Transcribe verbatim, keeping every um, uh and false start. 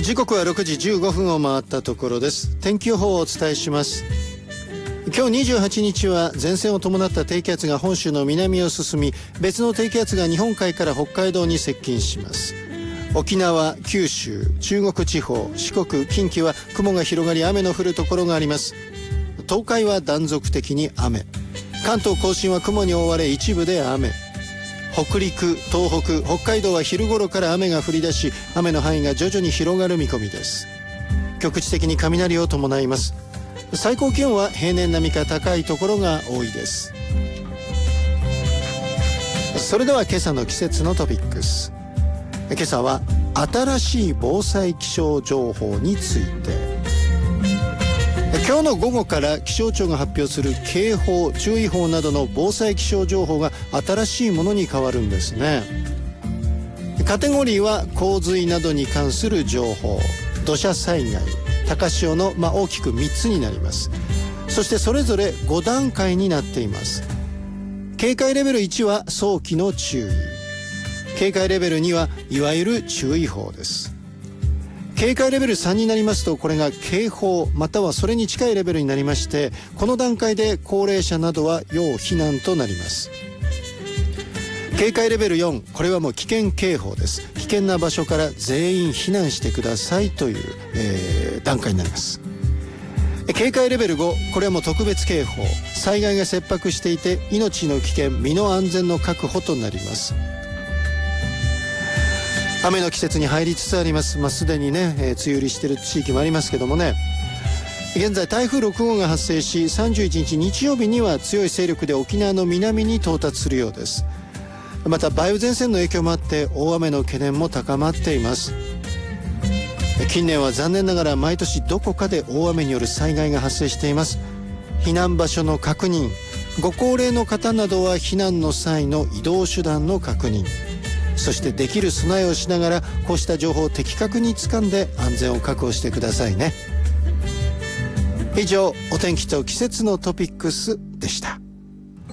時刻はろくじじゅうごふんを回ったところです。天気予報をお伝えします。今日にじゅうはちにちは前線を伴った低気圧が本州の南を進み、別の低気圧が日本海から北海道に接近します。沖縄、九州、中国地方、四国、近畿は雲が広がり雨の降るところがあります。東海は断続的に雨、関東甲信は雲に覆われ一部で雨、北陸、東北、北海道は昼頃から雨が降り出し、雨の範囲が徐々に広がる見込みです。局地的に雷を伴います。最高気温は平年並みか高いところが多いです。それでは今朝の季節のトピックス。今朝は新しい防災気象情報について。今日の午後から気象庁が発表する警報、注意報などの防災気象情報が新しいものに変わるんですね。カテゴリーは洪水などに関する情報、土砂災害、高潮の、まあ、大きくみっつになります。そしてそれぞれごだんかいになっています。警戒レベルいちは早期の注意、警戒レベルにはいわゆる注意報です。警戒レベルさんになりますと、これが警報またはそれに近いレベルになりまして、この段階で高齢者などは要避難となります。警戒レベルよん、これはもう危険警報です。危険な場所から全員避難してくださいという、えー、段階になります。警戒レベルご、これはもう特別警報、災害が切迫していて命の危険、身の安全の確保となります。雨の季節に入りつつあります。まあ、すでにね、えー、梅雨入りしている地域もありますけどもね、現在台風ろくごうが発生し、さんじゅういちにち日曜日には強い勢力で沖縄の南に到達するようです。また梅雨前線の影響もあって大雨の懸念も高まっています。近年は残念ながら毎年どこかで大雨による災害が発生しています。避難場所の確認、ご高齢の方などは避難の際の移動手段の確認、そしてできる備えをしながらこうした情報を的確に掴んで安全を確保してくださいね。以上、お天気と季節のトピックス